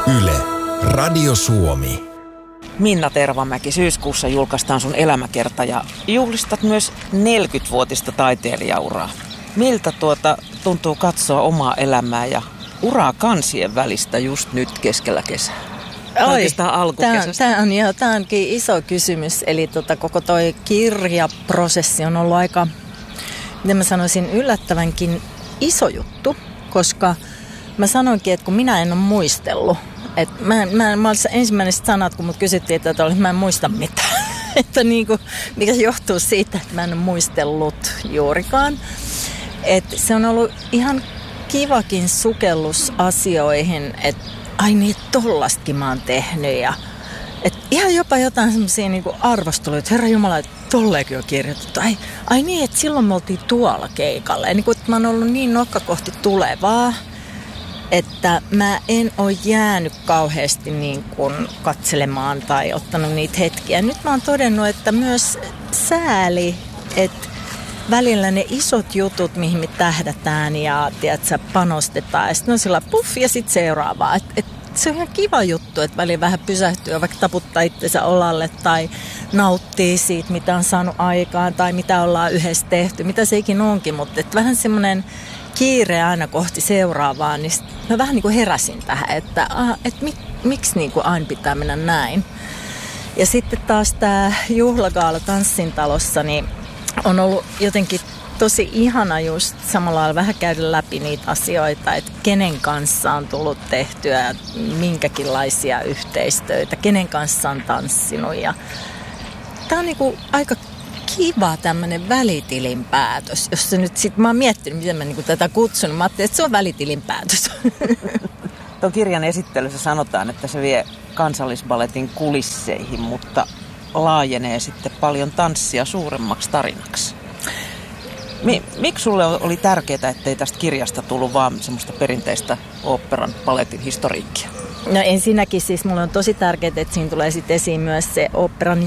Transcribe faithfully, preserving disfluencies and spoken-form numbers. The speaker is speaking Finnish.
Yle, Radio Suomi. Minna Tervamäki, syyskuussa julkaistaan sun elämäkerta ja juhlistat myös neljäkymmenvuotista taiteilijauraa. Miltä tuota tuntuu katsoa omaa elämää ja uraa kansien välistä just nyt keskellä kesää? Oikeastaan alkukesästä. Tämä on, joo, tämä onkin iso kysymys. Eli tota, koko toi kirjaprosessi on ollut aika, miten mä sanoisin, yllättävänkin iso juttu, koska mä sanoinkin, että kun minä en ole muistellut, että mä, mä, mä olin ensimmäiset sanat, kun mut kysyttiin, että oli, mä en muista mitään. Että niin kuin, mikä johtuu siitä, että mä en ole muistellut juurikaan. Että se on ollut ihan kivakin sukellus asioihin, että ai niin, tollastakin mä oon tehnyt. Ja, et ihan jopa jotain semmoisia niinku arvosteluja, että herra jumala, että tolleenkin on kirjoitettu. Ai, ai niin, että silloin me oltiin tuolla keikalla. Ja niinku, että mä oon ollut niin nokka kohti tulevaa, että mä en ole jäänyt kauheasti niin kuin katselemaan tai ottanut niitä hetkiä. Nyt mä oon todennut, että myös sääli, että välillä ne isot jutut, mihin me tähdätään ja tiedätkö, panostetaan. Ja sitten on sillä puff ja sitten seuraavaa. Et, et, se on ihan kiva juttu, että välillä vähän pysähtyy, vaikka taputtaa itsensä olalle tai nauttii siitä, mitä on saanut aikaan tai mitä ollaan yhdessä tehty. Mitä se ikin onkin, mutta et vähän semmoinen kiire aina kohti seuraavaa, niin mä vähän niin kuin heräsin tähän, että ah, et mik, miksi niin kuin aina pitää mennä näin. Ja sitten taas tämä juhlagaala Tanssintalossa, niin on ollut jotenkin tosi ihana just samalla lailla vähän käydä läpi niitä asioita, että kenen kanssa on tullut tehtyä minkäkinlaisia yhteistöitä, kenen kanssa on tanssinut. Ja tämä on niinku aika kiva tämmöinen välitilinpäätös, jos se nyt sit, mä oon miettinyt, miten mä niinku tätä kutsun, mä ajattelin, että se on välitilinpäätös. Tuon kirjan esittelyssä sanotaan, että se vie Kansallisballetin kulisseihin, mutta laajenee sitten paljon tanssia suuremmaksi tarinaksi. Miksi sulle oli tärkeää, ettei tästä kirjasta tullut vaan semmoista perinteistä oopperan balletin historiikkia? No ensinnäkin siis mulle on tosi tärkeää, että siinä tulee sitten esiin myös se oopperan